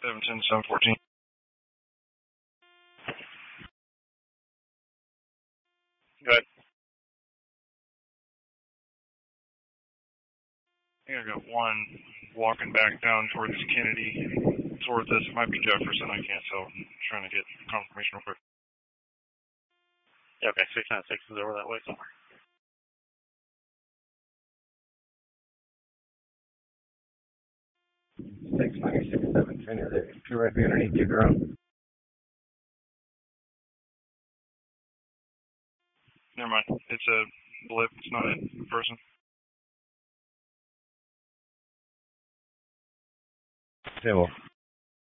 710, 714. Go ahead. I think I got one walking back down towards Kennedy, towards this. It might be Jefferson. I can't tell. I'm trying to get confirmation real quick. Yeah, okay, 696 is over that way somewhere. Six 710 is it? You're right underneath your ground. Never mind. It's a blip. It's not a person. Yeah, well.